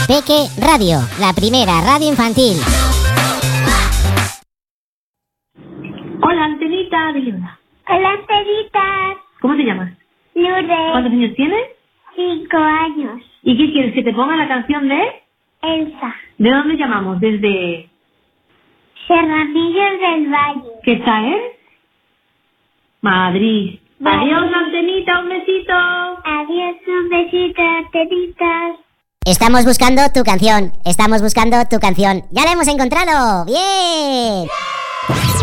Peque Radio, la primera radio infantil. Hola, Antenita, dile hola. Hola, Antenita. ¿Cómo te llamas? Lourdes. ¿Cuántos años tienes? 5 años. ¿Y qué quieres? ¿Que te ponga la canción de...? Elsa. ¿De dónde llamamos? Desde... Serranillos del Valle. ¿Qué está en? Madrid. Adiós, Antenita, un besito. Adiós, un besito, Antenitas. Estamos buscando tu canción. Estamos buscando tu canción. ¡Ya la hemos encontrado! ¡Bien!